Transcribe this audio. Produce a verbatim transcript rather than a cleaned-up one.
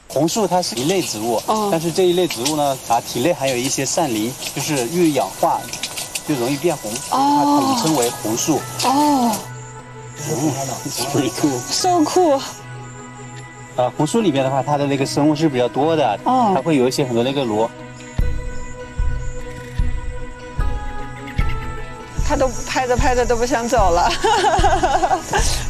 红树它是一类植物， 哦、 但是这一类植物呢，它体内含有一些善磷，就是遇氧化就容易变红，所以它统称为红树。 哦。 嗯 ，It's pretty cool. So cool. 啊，红树里面的话，它的那个生物是比较多的，哦，它会有一些很多那个螺。 他都拍着拍着都不想走了。